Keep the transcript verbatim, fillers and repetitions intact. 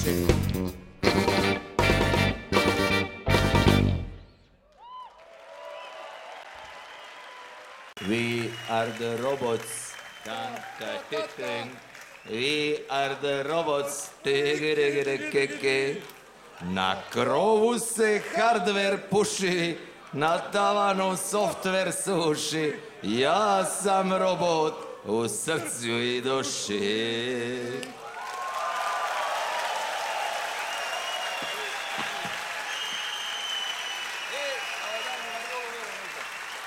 duši. We are the robots. Dun, dun, dun, dun. We are the robots. Tigirigirikiki. Na krovu se hardware puši, na tavanu software suši. Ja sam robot u srcu i duši.